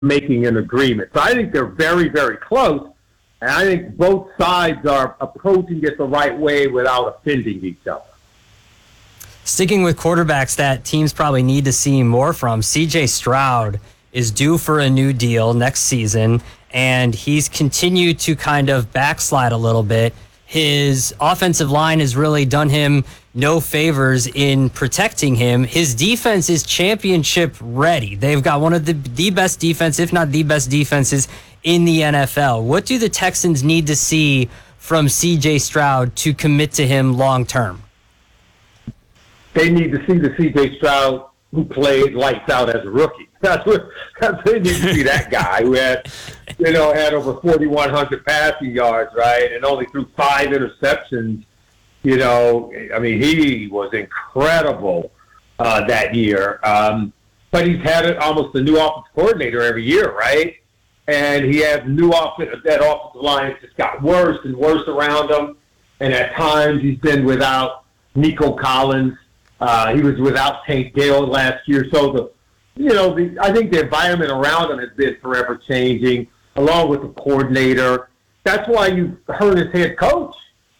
making an agreement. So I think they're very, very close, and I think both sides are approaching it the right way without offending each other. Sticking with quarterbacks that teams probably need to see more from, C.J. Stroud is due for a new deal next season, and he's continued to kind of backslide a little bit. His offensive line has really done him no favors in protecting him. His defense is championship ready. They've got one of the best defense, if not the best defenses in the NFL. What do the Texans need to see from C.J. Stroud to commit to him long term? They need to see the C.J. Stroud who played lights out as a rookie. That's they need to see that guy who had over 4,100 passing yards, right, and only threw 5 interceptions. I mean, he was incredible that year. But he's had almost a new offensive coordinator every year, right? And he has new offensive line just got worse and worse around him. And at times he's been without Nico Collins. He was without Tank Gale last year. So I think the environment around him has been forever changing, along with the coordinator. That's why you heard his head coach,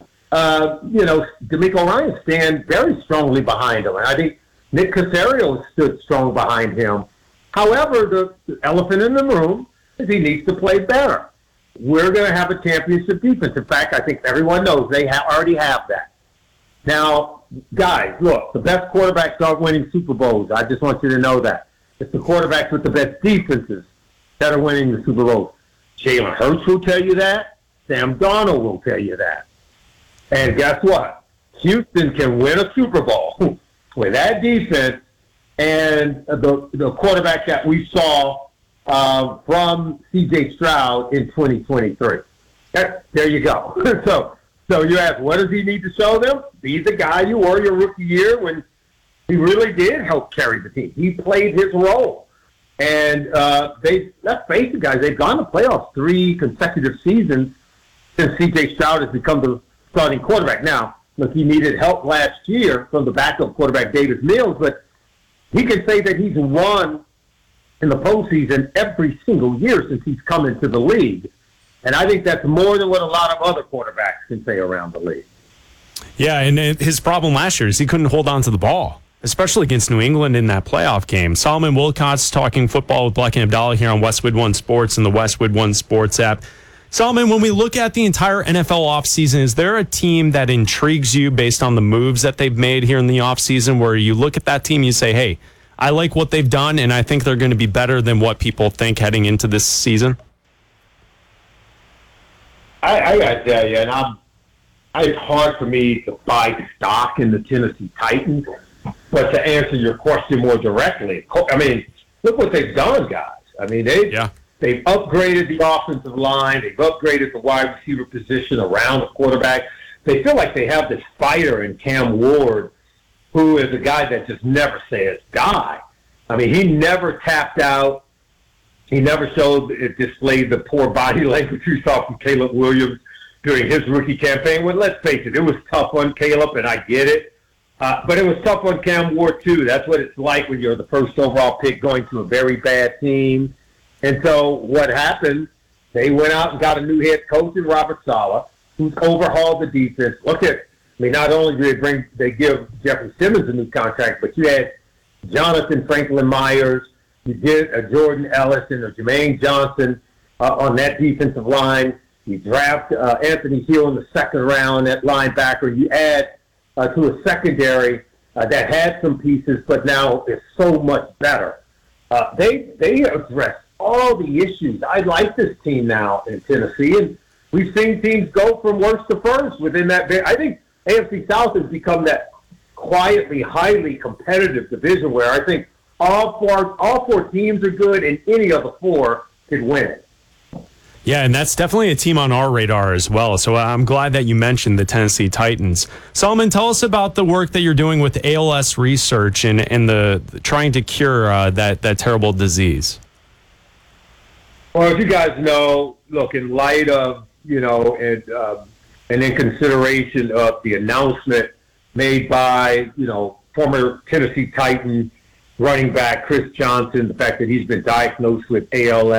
DeMeco Ryan, stand very strongly behind him. And I think Nick Caserio stood strong behind him. However, the elephant in the room is he needs to play better. We're going to have a championship defense. In fact, I think everyone knows they already have that. Now, guys, look, the best quarterbacks aren't winning Super Bowls. I just want you to know that. It's the quarterbacks with the best defenses that are winning the Super Bowls. Jalen Hurts will tell you that. Sam Darnold will tell you that. And guess what? Houston can win a Super Bowl with that defense and the quarterback that we saw from C.J. Stroud in 2023. There you go. So you ask, what does he need to show them? Be the guy you were your rookie year when he really did help carry the team. He played his role. And let's face it, guys, they've gone to playoffs 3 consecutive seasons since C.J. Stroud has become the starting quarterback. Now, look, he needed help last year from the backup quarterback, Davis Mills, but he can say that he's won in the postseason every single year since he's come into the league. And I think that's more than what a lot of other quarterbacks can say around the league. Yeah, and his problem last year is he couldn't hold on to the ball, especially against New England in that playoff game. Solomon Wilcott's talking football with Black and Abdallah here on Westwood One Sports and the Westwood One Sports app. Solomon, when we look at the entire NFL offseason, is there a team that intrigues you based on the moves that they've made here in the offseason where you look at that team and you say, hey, I like what they've done and I think they're going to be better than what people think heading into this season? I got to tell you, and it's hard for me to buy stock in the Tennessee Titans, but to answer your question more directly, I mean, look what they've done, guys. I mean, they've upgraded the offensive line. They've upgraded the wide receiver position around the quarterback. They feel like they have this fighter in Cam Ward, who is a guy that just never says die. I mean, he never tapped out. He never displayed the poor body language we saw from Caleb Williams during his rookie campaign. Well, let's face it was tough on Caleb, and I get it. But it was tough on Cam Ward, too. That's what it's like when you're the first overall pick going to a very bad team. And so what happened, they went out and got a new head coach in Robert Saleh, who's overhauled the defense. Not only did they give Jeffrey Simmons a new contract, but you had Jonathan Franklin Myers, you did Jordan Ellison or Jermaine Johnson on that defensive line. You draft Anthony Hill in the second round at linebacker. You add to a secondary that had some pieces, but now is so much better. They addressed all the issues. I like this team now in Tennessee, and we've seen teams go from worst to first within that. I think AFC South has become that quietly, highly competitive division where I think all four teams are good, and any of the 4 could win it. Yeah, and that's definitely a team on our radar as well. So I'm glad that you mentioned the Tennessee Titans. Solomon, tell us about the work that you're doing with ALS research and the trying to cure that terrible disease. Well, as you guys know, look, in light of, and in consideration of the announcement made by, former Tennessee Titan, running back Chris Johnson, the fact that he's been diagnosed with ALS.